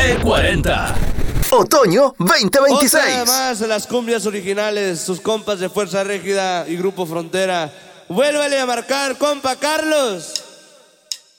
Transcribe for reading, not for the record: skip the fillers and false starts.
T40. Otoño 2026. Otra más de las cumbias originales, sus compas de Fuerza Régida y Grupo Frontera. Vuélvale a marcar, compa Carlos.